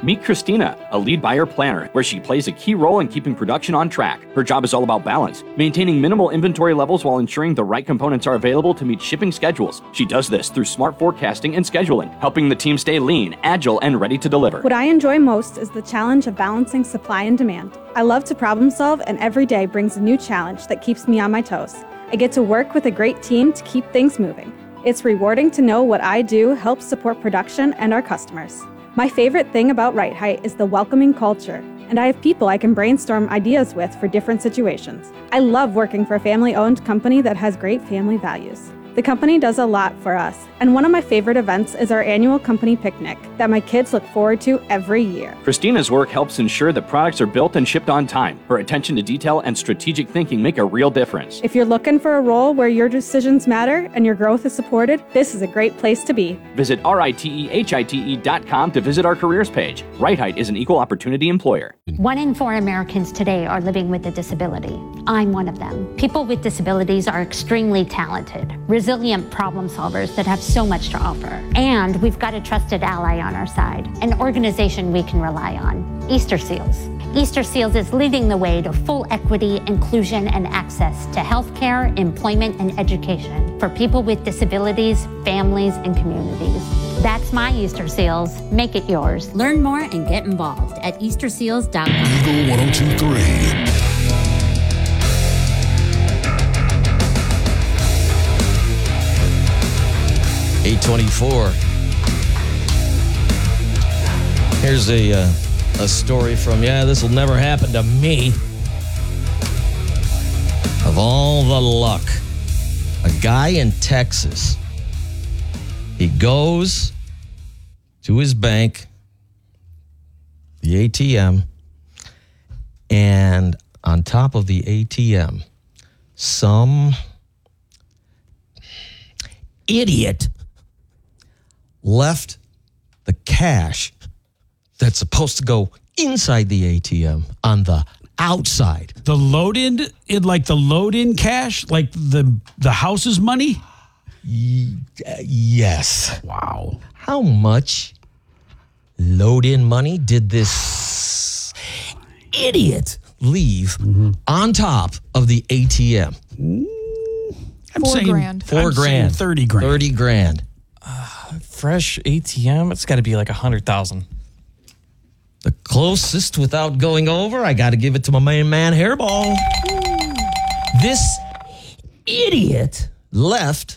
Meet Christina, a lead buyer planner, where she plays a key role in keeping production on track. Her job is all about balance, maintaining minimal inventory levels while ensuring the right components are available to meet shipping schedules. She does this through smart forecasting and scheduling, helping the team stay lean, agile, and ready to deliver. What I enjoy most is the challenge of balancing supply and demand. I love to problem solve, and every day brings a new challenge that keeps me on my toes. I get to work with a great team to keep things moving. It's rewarding to know what I do helps support production and our customers. My favorite thing about Right Height is the welcoming culture, and I have people I can brainstorm ideas with for different situations. I love working for a family-owned company that has great family values. The company does a lot for us, and one of my favorite events is our annual company picnic that my kids look forward to every year. Christina's work helps ensure that products are built and shipped on time. Her attention to detail and strategic thinking make a real difference. If you're looking for a role where your decisions matter and your growth is supported, this is a great place to be. Visit RITEHITE.com to visit our careers page. Right Height is an equal opportunity employer. 1 in 4 Americans today are living with a disability. I'm one of them. People with disabilities are extremely talented, resilient problem solvers that have so much to offer. And we've got a trusted ally on our side, an organization we can rely on, Easter Seals. Easter Seals is leading the way to full equity, inclusion, and access to healthcare, employment, and education for people with disabilities, families, and communities. That's my Easter Seals. Make it yours. Learn more and get involved at easterseals.com. Eagle 102.3. $824. Here's a story from, this will never happen to me. Of all the luck, a guy in Texas, he goes to his bank, the ATM, and on top of the ATM, some idiot left the cash that's supposed to go inside the ATM on the outside. The load-in cash, like the house's money? Yes. Wow. How much load-in money did this idiot leave on top of the ATM? I'm $4 saying grand. $4 grand. 30 grand. 30 grand. Fresh ATM, it's got to be like 100,000. The closest without going over, I got to give it to my main man, Hairball. This idiot left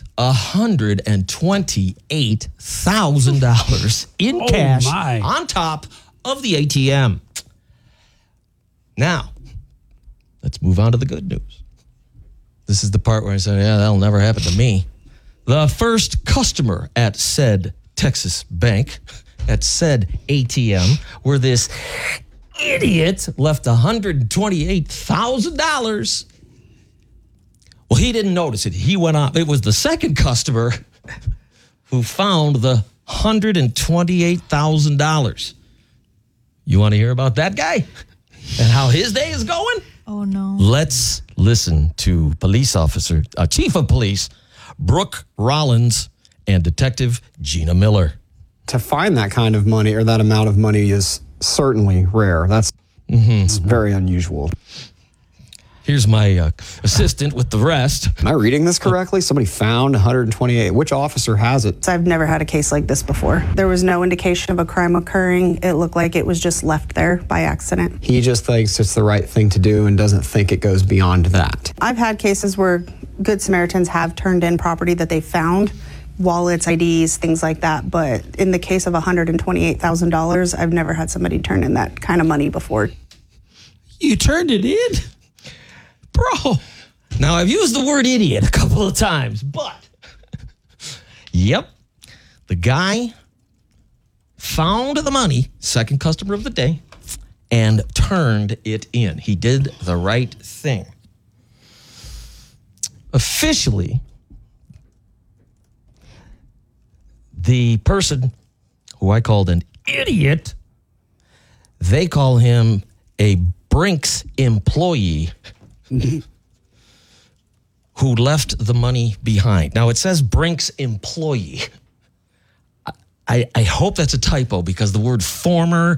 $128,000 in cash on top of the ATM. Now, let's move on to the good news. This is the part where I say, that'll never happen to me. The first customer at said Texas bank, at said ATM, where this idiot left $128,000. Well, he didn't notice it. He went on. It was the second customer who found the $128,000. You want to hear about that guy and how his day is going? Oh, no. Let's listen to Chief of Police, Brooke Rollins, and Detective Gina Miller. To find that kind of money or that amount of money is certainly rare. It's very unusual. Here's my assistant with the rest. Am I reading this correctly? Somebody found 128. Which officer has it? I've never had a case like this before. There was no indication of a crime occurring. It looked like it was just left there by accident. He just thinks it's the right thing to do and doesn't think it goes beyond that. I've had cases where Good Samaritans have turned in property that they found, wallets, IDs, things like that. But in the case of $128,000, I've never had somebody turn in that kind of money before. You turned it in? Bro. Now, I've used the word idiot a couple of times, but yep, the guy found the money, second customer of the day, and turned it in. He did the right thing. Officially, the person who I called an idiot, they call him a Brinks employee who left the money behind. Now, it says Brinks employee. I hope that's a typo because the word former